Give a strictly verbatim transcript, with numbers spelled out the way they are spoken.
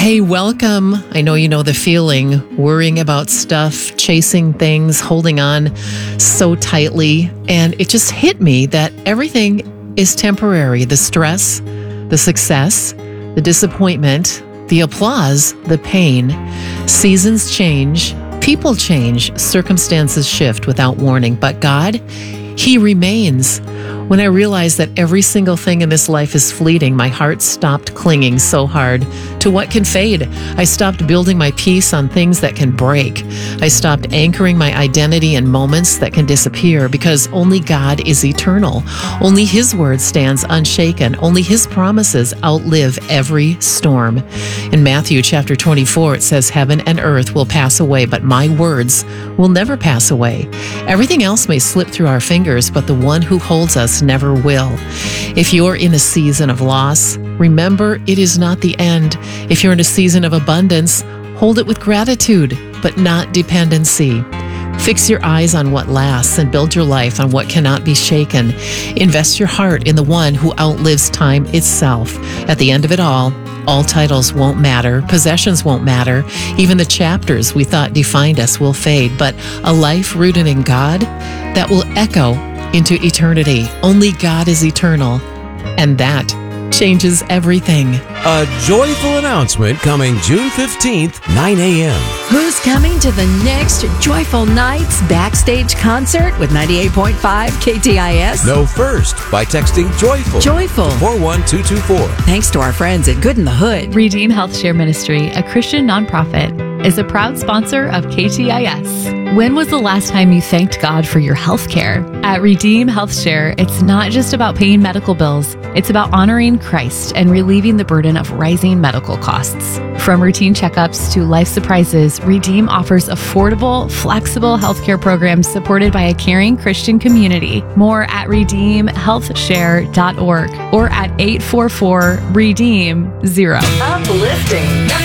Hey, welcome. I know you know the feeling, worrying about stuff, chasing things, holding on so tightly. And it just hit me that everything is temporary. The stress, the success, the disappointment, the applause, the pain. Seasons change, people change, circumstances shift without warning. But God, He remains. When I realized that every single thing in this life is fleeting, my heart stopped clinging so hard to what can fade. I stopped building my peace on things that can break. I stopped anchoring my identity in moments that can disappear because only God is eternal. Only His word stands unshaken. Only His promises outlive every storm. In Matthew chapter twenty-four, it says, "Heaven and earth will pass away, but my words will never pass away." Everything else may slip through our fingers, but the one who holds us never will. If you're in a season of loss, remember it is not the end. If you're in a season of abundance, hold it with gratitude, but not dependency. Fix your eyes on what lasts and build your life on what cannot be shaken. Invest your heart in the one who outlives time itself. At the end of it all, all titles won't matter, possessions won't matter, even the chapters we thought defined us will fade, but a life rooted in God that will echo into eternity. Only God is eternal, and that changes everything. A joyful announcement coming June fifteenth, nine a.m. Who's coming to the next Joyful Nights backstage concert with ninety-eight point five K T I S? Know first by texting JOYFUL. Joyful. four one two two four. Thanks to our friends at Good in the Hood. Redeem Health Share Ministry, a Christian nonprofit, is a proud sponsor of K T I S. When was the last time you thanked God for your health care? At Redeem Health Share, it's not just about paying medical bills. It's about honoring Christ and relieving the burden of rising medical costs. From routine checkups to life surprises, Redeem offers affordable, flexible healthcare programs supported by a caring Christian community. More at redeem health share dot org or at eight four four redeem zero. Uplifting.